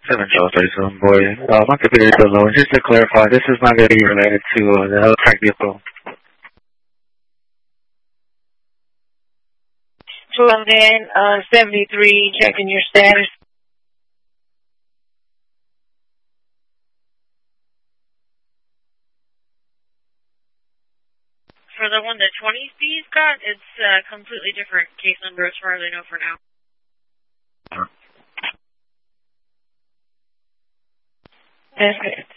7 Charles 37, boy. My computer is still low. Just to clarify, this is not going to be related to the track vehicle. 73, checking your status. For the one that 20 Steve's got, it's a completely different case number as far as I know for now. That's good.